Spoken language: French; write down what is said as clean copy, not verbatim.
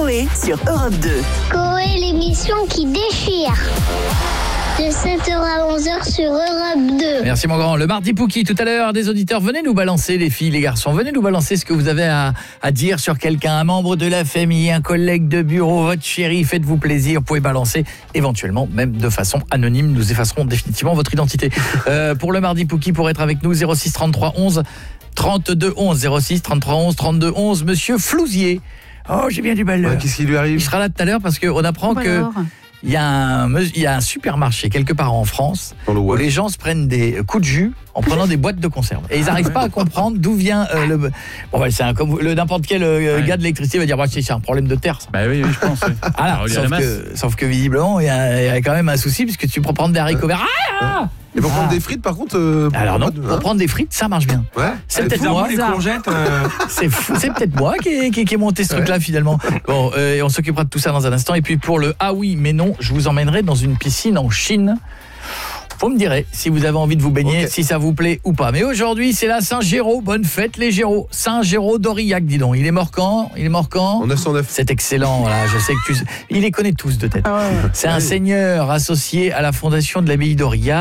Coé sur Europe 2. Coé, l'émission qui déchire. De 7h à 11h sur Europe 2. Merci mon grand. Le mardi Pouki, tout à l'heure, des auditeurs, venez nous balancer, les filles, les garçons, venez nous balancer ce que vous avez à dire sur quelqu'un, un membre de la famille, un collègue de bureau, votre chéri, faites-vous plaisir, vous pouvez balancer, éventuellement, même de façon anonyme, nous effacerons définitivement votre identité. Pour le mardi Pouki, pour être avec nous, 06 33 11 32 11, 06 33 11 32 11, monsieur Flousier. Oh, j'ai bien du mal. Ouais, qu'est-ce qui lui arrive ? Il sera là tout à l'heure parce qu'on apprend que... Il y a un supermarché quelque part en France où les gens se prennent des coups de jus en prenant des boîtes de conserve. Et ils n'arrivent pas à comprendre d'où vient le... Bon, bah, c'est comme n'importe quel gars de l'électricité va dire bah, c'est un problème de terre. Ça. Bah oui, je pense. Oui. Alors, sauf que visiblement, il y a quand même un souci puisque tu peux prendre des haricots verts. Et pour prendre des frites, par contre... Alors non, pour prendre des frites, ça marche bien. Ouais. C'est peut-être moi. Les courgettes, c'est peut-être moi qui ai monté ce truc-là finalement. Bon, et on s'occupera de tout ça dans un instant. Et puis pour le ah oui mais non, je vous emmènerai dans une piscine en Chine. Vous me direz si vous avez envie de vous baigner, si ça vous plaît ou pas. Mais aujourd'hui, c'est la Saint-Géraud. Bonne fête les Géraud. Saint-Géraud d'Aurillac, dis donc. Il est mort quand ? En 909. C'est excellent. Voilà, je sais que il les connaît tous de tête. C'est un seigneur associé à la fondation de l'abbaye d'Aurillac.